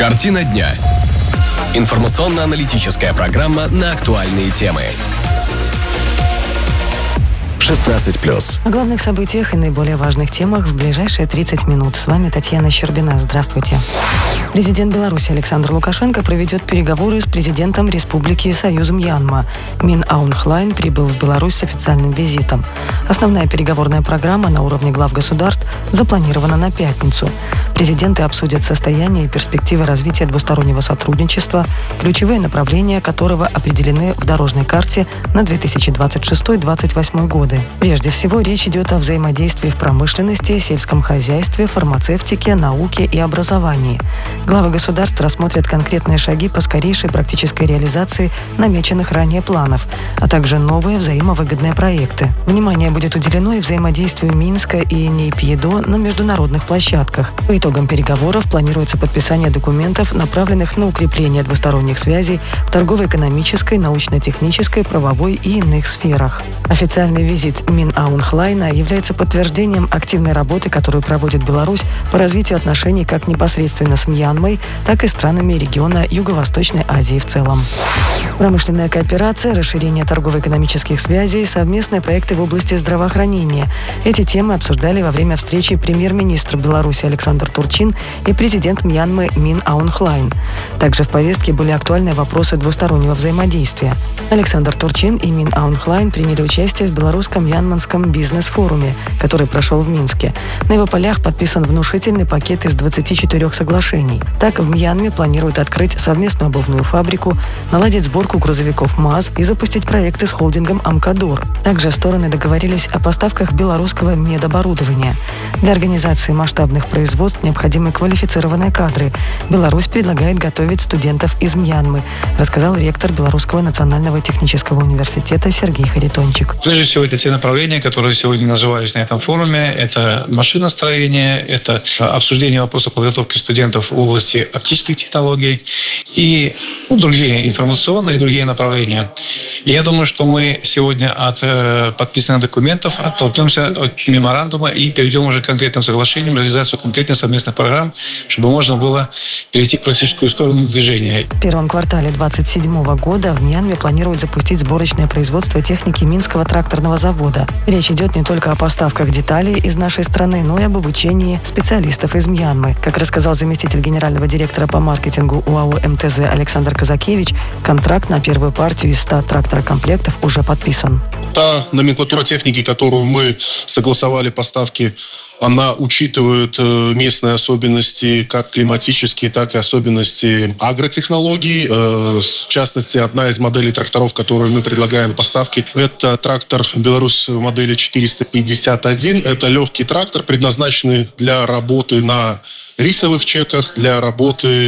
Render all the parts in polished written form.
Картина дня. Информационно-аналитическая программа на актуальные темы. 16+. О главных событиях и наиболее важных темах в ближайшие 30 минут. С вами Татьяна Щербина. Здравствуйте. Президент Беларуси Александр Лукашенко проведет переговоры с президентом Республики Союз Мьянма. Мин Аун Хлайн прибыл в Беларусь с официальным визитом. Основная переговорная программа на уровне глав государств запланирована на пятницу. Президенты обсудят состояние и перспективы развития двустороннего сотрудничества, ключевые направления которого определены в дорожной карте на 2026-2028 годы. Прежде всего, речь идет о взаимодействии в промышленности, сельском хозяйстве, фармацевтике, науке и образовании. Главы государств рассмотрят конкретные шаги по скорейшей практической реализации намеченных ранее планов, а также новые взаимовыгодные проекты. Внимание будет уделено и взаимодействию Минска и Нейпйедо на международных площадках. По итогам переговоров планируется подписание документов, направленных на укрепление двусторонних связей в торгово-экономической, научно-технической, правовой и иных сферах. Официальный визит Мин Аун Хлайна является подтверждением активной работы, которую проводит Беларусь по развитию отношений как непосредственно с Мьянмой, так и странами региона Юго-Восточной Азии в целом. Промышленная кооперация, расширение торгово-экономических связей, совместные проекты в области здравоохранения. Эти темы обсуждали во время встречи премьер-министр Беларуси Александр Турчин и президент Мьянмы Мин Аун Хлайн. Также в повестке были актуальные вопросы двустороннего взаимодействия. Александр Турчин и Мин Аун Хлайн приняли участие в белорусско-мьянманском бизнес-форуме, который прошел в Минске. На его полях подписан внушительный пакет из 24 соглашений. Так, в Мьянме планируют открыть совместную обувную фабрику, наладить сборку грузовиков МАЗ и запустить проекты с холдингом «Амкадор». Также стороны договорились о поставках белорусского медоборудования. Для организации масштабных производств необходимы квалифицированные кадры. Беларусь предлагает готовить студентов из Мьянмы, рассказал ректор Белорусского национального технического университета Сергей Харитончик. Прежде всего, это те направления, которые сегодня назывались на этом форуме. Это машиностроение, это обсуждение вопросов подготовки студентов в области оптических технологий и другие информационные и другие направления. И я думаю, что мы сегодня от подписанных документов оттолкнемся от меморандума и перейдем уже к конкретным соглашениям, реализацию конкретных совместных программ, чтобы можно было перейти к практическую сторону движения. В первом квартале 2027 года в Мьянме планируют запустить сборочное производство техники Минского тракторного завода. Речь идет не только о поставках деталей из нашей страны, но и об обучении специалистов из Мьянмы. Как рассказал заместитель генерального директора по маркетингу УАО МТЗ Александр Казакевич, контракт на первую партию из 100 тракторокомплектов уже подписан. Та номенклатура техники, которую мы согласовали поставки, она учитывает местные особенности, как климатические, так и особенности агротехнологий. В частности, одна из моделей тракторов, которую мы предлагаем поставки, это трактор «Беларусь» модели 451. Это легкий трактор, предназначенный для работы на рисовых чеках, для работы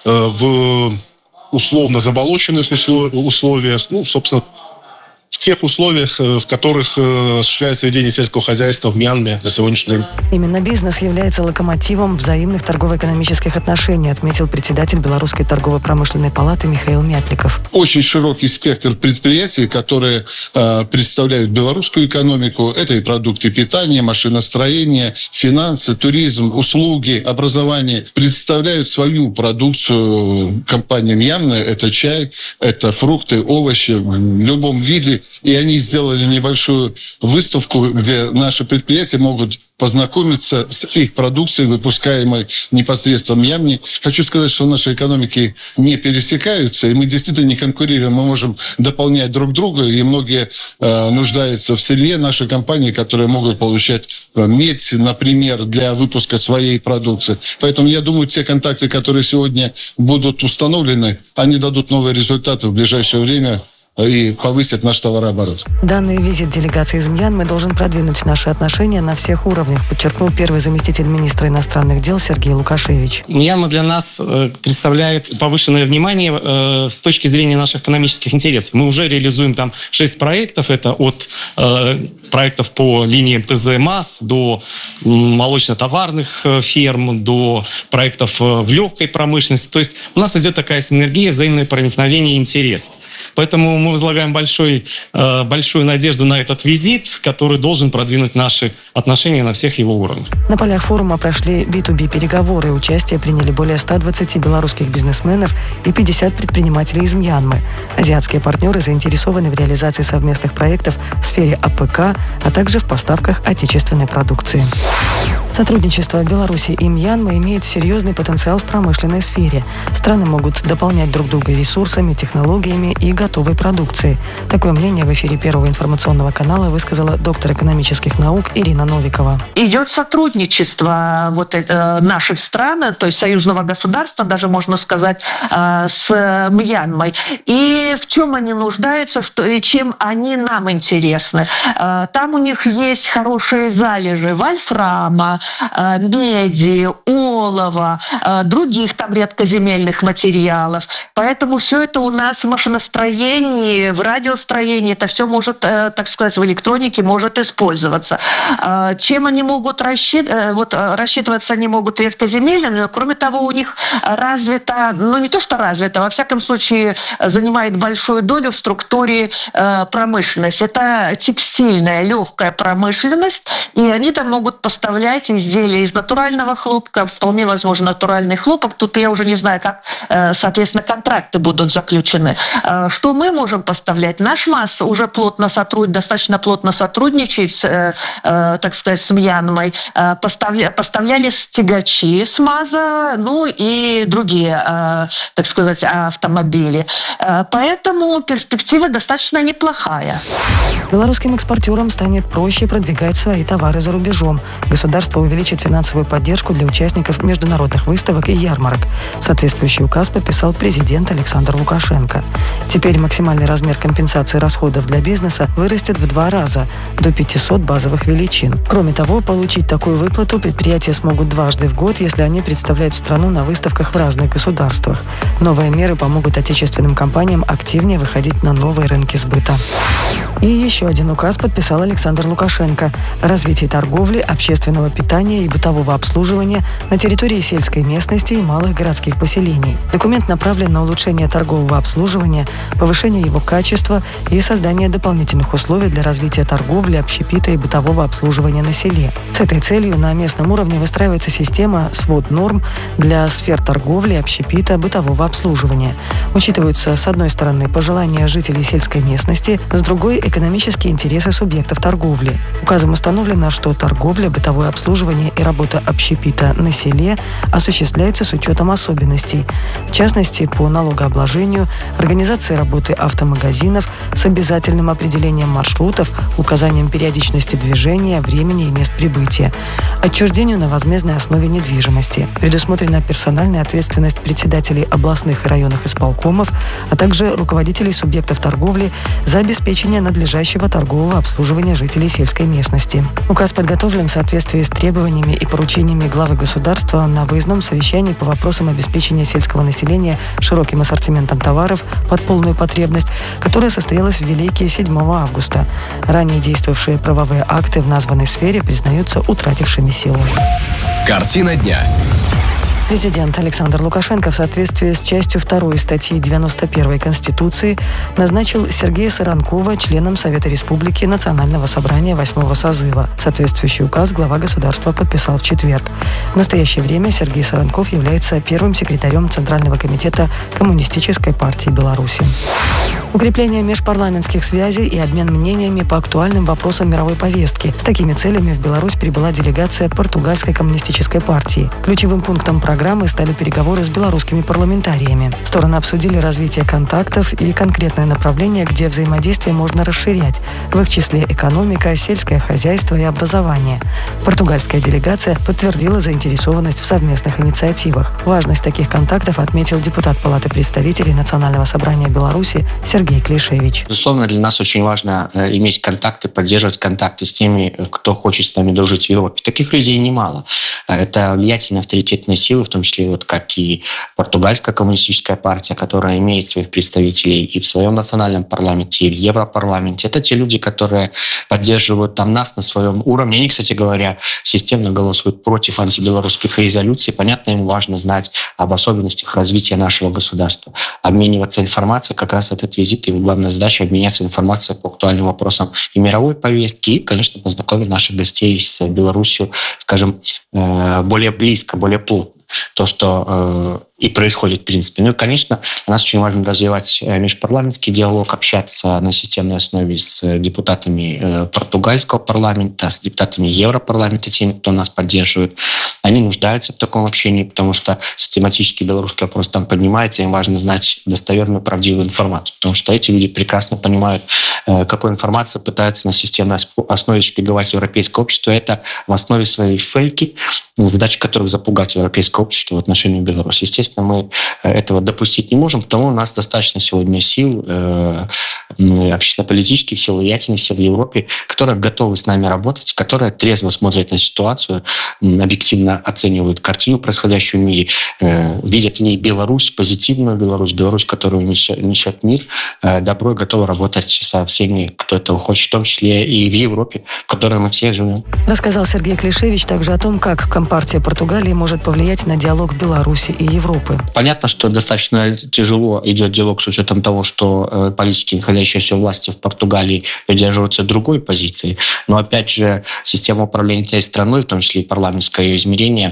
в условно заболоченных условиях, собственно, в тех условиях, в которых осуществляется ведение сельского хозяйства в Мьянме на сегодняшний день. Именно бизнес является локомотивом взаимных торгово-экономических отношений, отметил председатель Белорусской торгово-промышленной палаты Михаил Мятликов. Очень широкий спектр предприятий, которые представляют белорусскую экономику. Это и продукты питания, машиностроение, финансы, туризм, услуги, образование. Представляют свою продукцию компании Мьянмы. Это чай, это фрукты, овощи в любом виде. И они сделали небольшую выставку, где наши предприятия могут познакомиться с их продукцией, выпускаемой непосредственно в Мьянме. Хочу сказать, что наши экономики не пересекаются, и мы действительно не конкурируем. Мы можем дополнять друг друга, и многие нуждаются в сырье. Наши компании, которые могут получать медь, например, для выпуска своей продукции. Поэтому я думаю, те контакты, которые сегодня будут установлены, они дадут новые результаты в ближайшее время и повысить наш товарооборот. Данный визит делегации из Мьянмы должен продвинуть наши отношения на всех уровнях, подчеркнул первый заместитель министра иностранных дел Сергей Лукашевич. Мьянма для нас представляет повышенное внимание с точки зрения наших экономических интересов. Мы уже реализуем там 6 проектов. Это от проектов по линии МТЗ МАЗ до молочно-товарных ферм, до проектов в легкой промышленности. То есть у нас идет такая синергия, взаимное проникновение и интерес. Поэтому мы возлагаем большую надежду на этот визит, который должен продвинуть наши отношения на всех его уровнях. На полях форума прошли B2B переговоры. Участие приняли более 120 белорусских бизнесменов и 50 предпринимателей из Мьянмы. Азиатские партнеры заинтересованы в реализации совместных проектов в сфере АПК, а также в поставках отечественной продукции. Сотрудничество Беларуси и Мьянмы имеет серьезный потенциал в промышленной сфере. Страны могут дополнять друг друга ресурсами, технологиями и готовой продукцией. Такое мнение в эфире Первого информационного канала высказала доктор экономических наук Ирина Новикова. Идет сотрудничество наших стран, то есть союзного государства, даже можно сказать, с Мьянмой. И в чем они нуждаются, и чем они нам интересны. Там у них есть хорошие залежи вольфрама, меди, олова, других там редкоземельных материалов. Поэтому все это у нас в машиностроении, в радиостроении, это все может, так сказать, в электронике может использоваться. Чем они могут рассчитываться, они могут редкоземельными, но кроме того, у них развито, не то что развито, во всяком случае занимает большую долю в структуре промышленности. Это текстильная, легкая промышленность, и они там могут поставлять изделия из натурального хлопка, вполне возможно натуральный хлопок. Тут я уже не знаю, как, соответственно, контракты будут заключены. Что мы можем поставлять? Наш МАЗ уже достаточно плотно сотрудничает, так сказать, с Мьянмой. Поставляли тягачи с МАЗа, и другие, так сказать, автомобили. Поэтому перспектива достаточно неплохая. Белорусским экспортерам станет проще продвигать свои товары за рубежом. Государство увеличит финансовую поддержку для участников международных выставок и ярмарок. Соответствующий указ подписал президент Александр Лукашенко. Теперь максимальный размер компенсации расходов для бизнеса вырастет в 2 раза, до 500 базовых величин. Кроме того, получить такую выплату предприятия смогут дважды в год, если они представляют страну на выставках в разных государствах. Новые меры помогут отечественным компаниям активнее выходить на новые рынки сбыта. И еще один указ подписал Александр Лукашенко о развитии торговли, общественного питания и бытового обслуживания на территории сельской местности и малых городских поселений. Документ направлен на улучшение торгового обслуживания, повышение его качества и создание дополнительных условий для развития торговли, общепита и бытового обслуживания на селе. С этой целью на местном уровне выстраивается система свод норм для сфер торговли, общепита, бытового обслуживания. Учитываются, с одной стороны, пожелания жителей сельской местности, с другой – экономические интересы субъектов торговли. Указом установлено, что торговля, бытовое обслуживание и работа общепита на селе осуществляются с учетом особенностей, в частности, по налогообложению, организации работы автомагазинов с обязательным определением маршрутов, указанием периодичности движения, времени и мест прибытия, отчуждению на возмездной основе недвижимости. Предусмотрена персональная ответственность председателей областных и районных исполкомов, а также руководителей субъектов торговли за обеспечение надлежащего торгового обслуживания жителей сельской местности. Указ подготовлен в соответствии с требованиями и поручениями главы государства на выездном совещании по вопросам обеспечения сельского населения широким ассортиментом товаров под полную потребность, которое состоялось в Великие 7 августа. Ранее действовавшие правовые акты в названной сфере признаются утратившими силу. Картина дня. Президент Александр Лукашенко в соответствии с частью 2 статьи 91 Конституции назначил Сергея Саранкова членом Совета Республики Национального собрания 8-го созыва. Соответствующий указ глава государства подписал в четверг. В настоящее время Сергей Саранков является первым секретарем Центрального комитета Коммунистической партии Беларуси. Укрепление межпарламентских связей и обмен мнениями по актуальным вопросам мировой повестки. С такими целями в Беларусь прибыла делегация Португальской коммунистической партии. Ключевым пунктом программы стали переговоры с белорусскими парламентариями. Стороны обсудили развитие контактов и конкретное направление, где взаимодействие можно расширять, в их числе экономика, сельское хозяйство и образование. Португальская делегация подтвердила заинтересованность в совместных инициативах. Важность таких контактов отметил депутат Палаты представителей Национального собрания Беларуси Сергей Клишевич. Безусловно, для нас очень важно иметь контакты, поддерживать контакты с теми, кто хочет с нами дружить в Европе. Таких людей немало. Это влиятельные авторитетные силы, в том числе как и Португальская коммунистическая партия, которая имеет своих представителей и в своем национальном парламенте, и в Европарламенте. Это те люди, которые поддерживают нас на своем уровне. Они, кстати говоря, системно голосуют против антибелорусских резолюций. Понятно, им важно знать об особенностях развития нашего государства. Обмениваться информацией как раз этот визит визита его главная задача — обменяться информацией по актуальным вопросам и мировой повестки, и, конечно, познакомить наших гостей с Беларусью, скажем, более близко, более плотно. То, что и происходит, в принципе. Ну и, конечно, для нас очень важно развивать межпарламентский диалог, общаться на системной основе с депутатами португальского парламента, с депутатами Европарламента, теми, кто нас поддерживает. Они нуждаются в таком общении, потому что систематически белорусский вопрос там поднимается, им важно знать достоверную, правдивую информацию, потому что эти люди прекрасно понимают, какой информацией пытаются на системной основе шпиговать европейское общество. Это в основе своей фейки, задача которых запугать европейское общество в отношении Беларуси. Естественно, мы этого допустить не можем, потому у нас достаточно сегодня сил, общественно-политических сил, влиятельных сил в Европе, которые готовы с нами работать, которые трезво смотрят на ситуацию, объективно оценивают картину, происходящую в мире, видят в ней Беларусь, позитивную Беларусь, которую несет мир, добро, и готовы работать со всеми, кто этого хочет, в том числе и в Европе, в которой мы все живем. Рассказал Сергей Клишевич также о том, как Компартия Португалии может повлиять на диалог Беларуси и Европы. Понятно, что достаточно тяжело идет диалог с учетом того, что политики, находящиеся в власти в Португалии, придерживаются другой позиции. Но, опять же, система управления этой страной, в том числе и парламентское ее измерение,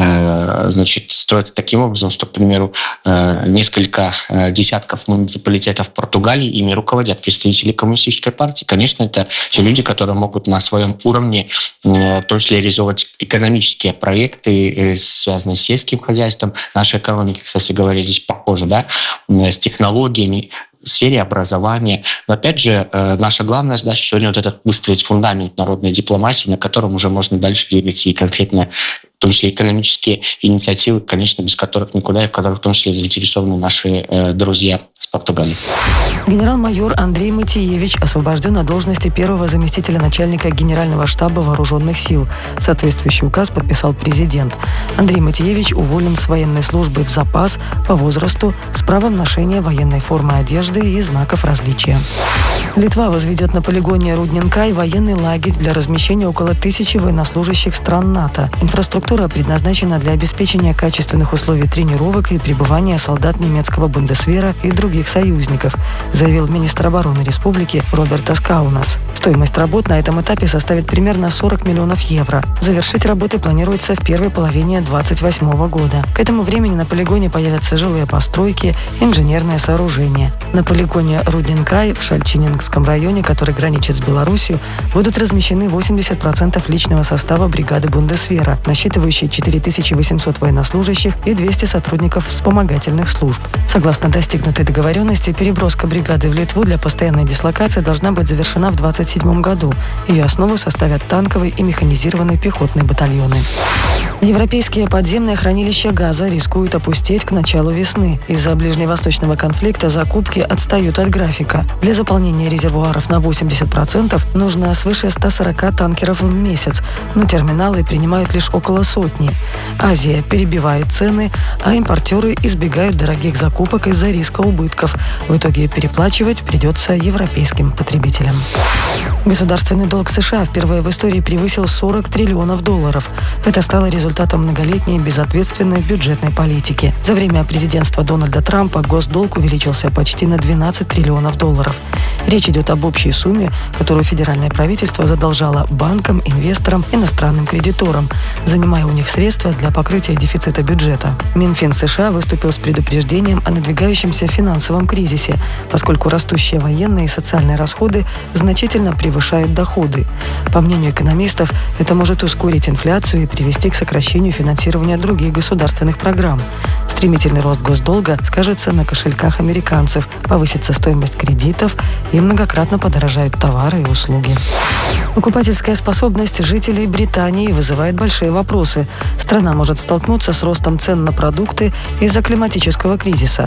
строится таким образом, что, к примеру, несколько десятков муниципалитетов Португалии ими руководят представители коммунистической партии. Конечно, это те люди, которые могут на своем уровне, в том числе, реализовывать экономические проекты, связанные с сельским хозяйством. Наша экономика, кстати говоря, здесь похожа, да, с технологиями, в сфере образования. Но, опять же, наша главная задача сегодня вот этот выстроить фундамент народной дипломатии, на котором уже можно дальше двигать и конкретно, в том числе, экономические инициативы, конечно, без которых никуда, и в которых в том числе заинтересованы наши друзья с Португалии. Генерал-майор Андрей Матиевич освобожден от должности первого заместителя начальника Генерального штаба Вооруженных сил. Соответствующий указ подписал президент. Андрей Матиевич уволен с военной службы в запас по возрасту с правом ношения военной формы одежды и знаков различия. Литва возведет на полигоне Рудненкай военный лагерь для размещения около 1000 военнослужащих стран НАТО. Инфраструктура предназначена для обеспечения качественных условий тренировок и пребывания солдат немецкого Бундесвера и других союзников, заявил министр обороны республики Робертас Каунас. Стоимость работ на этом этапе составит примерно 40 миллионов евро. Завершить работы планируется в первой половине 2028 года. К этому времени на полигоне появятся жилые постройки, инженерное сооружение. На полигоне Рудненкай в Шальчинингском районе, который граничит с Беларусью, будут размещены 80% личного состава бригады Бундесвера, насчитывающей 4800 военнослужащих и 200 сотрудников вспомогательных служб. Согласно достигнутой договоренности, переброска бригады в Литву для постоянной дислокации должна быть завершена в 2027 году. Ее основу составят танковый и механизированный пехотные батальоны. Европейские подземные хранилища газа рискуют опустеть к началу весны. Из-за ближневосточного конфликта закупки отстают от графика. Для заполнения резервуаров на 80% нужно свыше 140 танкеров в месяц, но терминалы принимают лишь около сотни. Азия перебивает цены, а импортеры избегают дорогих закупок из-за риска убытков. В итоге переплачивать придется европейским потребителям. Государственный долг США впервые в истории превысил $40 триллионов. Это стало результатом многолетней безответственной бюджетной политики. За время президентства Дональда Трампа госдолг увеличился почти на $12 триллионов. Речь идет об общей сумме, которую федеральное правительство задолжало банкам, инвесторам, иностранным кредиторам, занимая у них средства для покрытия дефицита бюджета. Минфин США выступил с предупреждением о надвигающемся финансовом кризисе, поскольку растущие военные и социальные расходы значительно превышают доходы. По мнению экономистов, это может ускорить инфляцию и привести к сокращению финансирования других государственных программ. Стремительный рост госдолга скажется на кошельках американцев, повысится стоимость кредитов и многократно подорожают товары и услуги. Покупательская способность жителей Британии вызывает большие вопросы. Страна может столкнуться с ростом цен на продукты из-за климатического кризиса.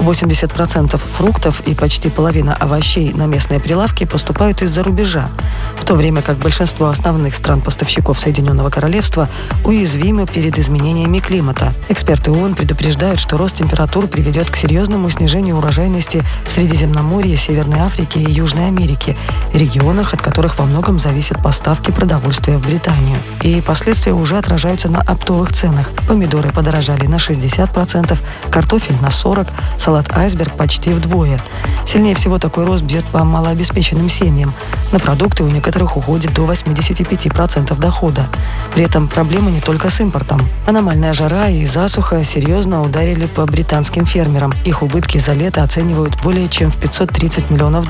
80% фруктов и почти половина овощей на местные прилавки поступают из-за рубежа, в то время как большинство основных стран-поставщиков Соединенного Королевства уязвимы перед изменениями климата. Эксперты ООН предупреждают предупреждают, что рост температур приведет к серьезному снижению урожайности в Средиземноморье, Северной Африке и Южной Америке, регионах, от которых во многом зависят поставки продовольствия в Британию. И последствия уже отражаются на оптовых ценах. Помидоры подорожали на 60%, картофель на 40%, салат «Айсберг» почти вдвое. Сильнее всего такой рост бьет по малообеспеченным семьям. На продукты у некоторых уходит до 85% дохода. При этом проблема не только с импортом. Аномальная жара и засуха серьезно ударили по британским фермерам. Их убытки за лето оценивают более чем в $530 миллионов,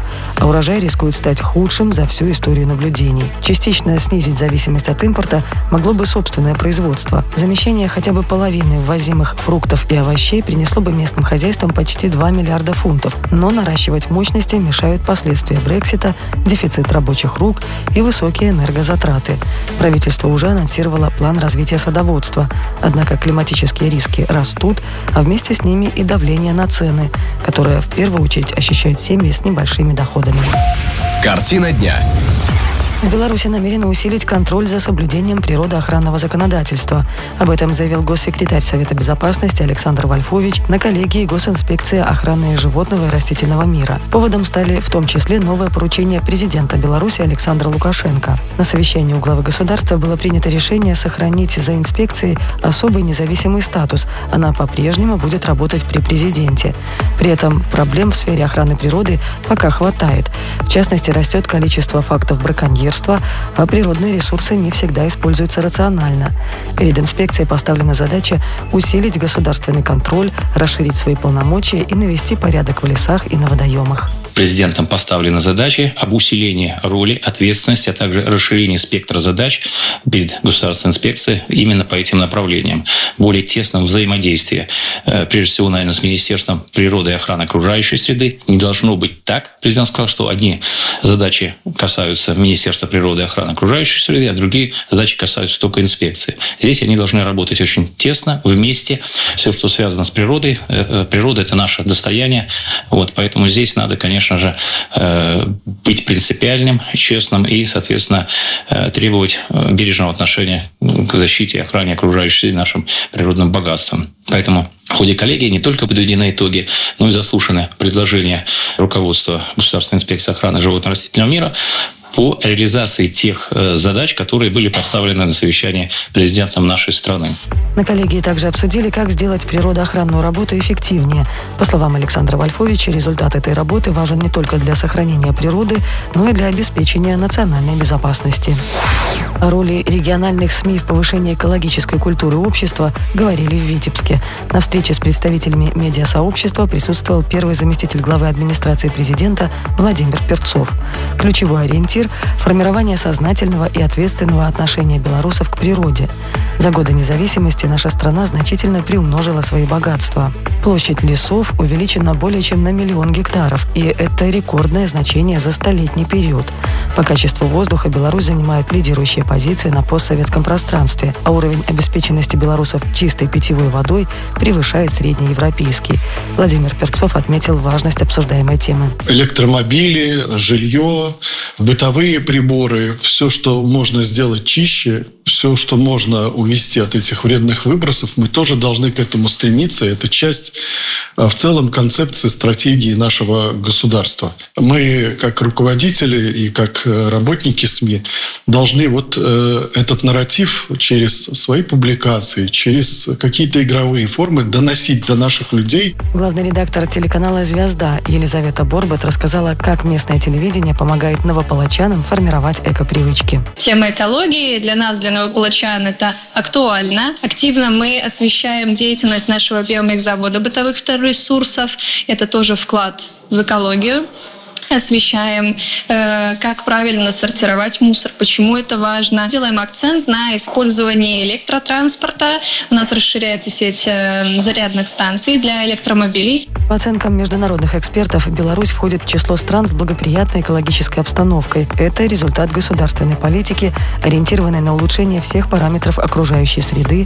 а урожай рискует стать худшим за всю историю наблюдений. Частично снизить зависимость от импорта могло бы собственное производство. Замещение хотя бы половины ввозимых фруктов и овощей принесло бы местным хозяйствам почти 2 миллиарда фунтов. Но наращивать мощности мешают последствия Брексита, дефицит рабочих рук и высокие энергозатраты. Правительство уже анонсировало план развития садоводства. Однако климатические риски растут, а вместе с ними и давление на цены, которое в первую очередь ощущают семьи с небольшими доходами. Картина дня. Беларусь намерена усилить контроль за соблюдением природоохранного законодательства. Об этом заявил госсекретарь Совета безопасности Александр Вольфович на коллегии Госинспекции охраны животного и растительного мира. Поводом стали в том числе новое поручение президента Беларуси Александра Лукашенко. На совещании у главы государства было принято решение сохранить за инспекцией особый независимый статус. Она по-прежнему будет работать при президенте. При этом проблем в сфере охраны природы пока хватает. В частности, растет количество фактов браконьерства, а природные ресурсы не всегда используются рационально. Перед инспекцией поставлена задача усилить государственный контроль, расширить свои полномочия и навести порядок в лесах и на водоемах. Президентом поставлены задачи об усилении роли, ответственности, а также расширении спектра задач перед государственной инспекцией именно по этим направлениям. Более тесном взаимодействии, прежде всего, наверное, с Министерством природы и охраны окружающей среды. Не должно быть так. Президент сказал, что одни задачи касаются Министерства природы и охраны окружающей среды, а другие задачи касаются только инспекции. Здесь они должны работать очень тесно, вместе. Все, что связано с природой. Природа – это наше достояние. Поэтому здесь надо, конечно же, быть принципиальным, честным и, соответственно, требовать бережного отношения к защите и охране окружающей нашим природным богатством. Поэтому в ходе коллегии не только подведены итоги, но и заслушаны предложения руководства Государственной инспекции охраны животного и растительного мира по реализации тех задач, которые были поставлены на совещании президентом нашей страны. На коллегии также обсудили, как сделать природоохранную работу эффективнее. По словам Александра Вольфовича, результат этой работы важен не только для сохранения природы, но и для обеспечения национальной безопасности. О роли региональных СМИ в повышении экологической культуры общества говорили в Витебске. На встрече с представителями медиасообщества присутствовал первый заместитель главы администрации президента Владимир Перцов. Ключевой ориентир – формирование сознательного и ответственного отношения белорусов к природе. За годы независимости наша страна значительно приумножила свои богатства. Площадь лесов увеличена более чем на 1 миллион гектаров, и это рекордное значение за столетний период. По качеству воздуха Беларусь занимает лидирующие позиции на постсоветском пространстве, а уровень обеспеченности белорусов чистой питьевой водой превышает среднеевропейский. Владимир Перцов отметил важность обсуждаемой темы. Электромобили, жилье, бытовые приборы, все, что можно сделать чище, все, что можно увести от этих вредных выбросов, мы тоже должны к этому стремиться. Это часть в целом концепции, стратегии нашего государства. Мы, как руководители и как работники СМИ, должны этот нарратив через свои публикации, через какие-то игровые формы доносить до наших людей. Главный редактор телеканала «Звезда» Елизавета Борбат рассказала, как местное телевидение помогает новополочанам формировать экопривычки. Тема экологии для нас, для новополочан, это актуально. Активно мы освещаем деятельность нашего биомехзавода бытовых вторресурсов. Это тоже вклад в экологию. Освещаем, как правильно сортировать мусор, почему это важно. Делаем акцент на использовании электротранспорта. У нас расширяется сеть зарядных станций для электромобилей. По оценкам международных экспертов, Беларусь входит в число стран с благоприятной экологической обстановкой. Это результат государственной политики, ориентированной на улучшение всех параметров окружающей среды,